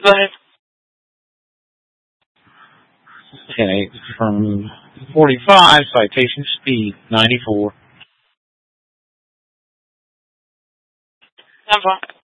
Go ahead. Okay, from 45, citation speed, 94. I'm fine.